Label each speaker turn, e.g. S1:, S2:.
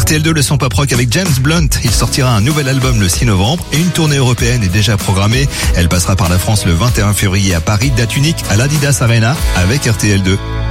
S1: RTL2, le son pop rock avec James Blunt. Il sortira un nouvel album le 6 novembre et une tournée européenne est déjà programmée. Elle passera par la France le 21 février à Paris, date unique à l'Adidas Arena avec RTL2.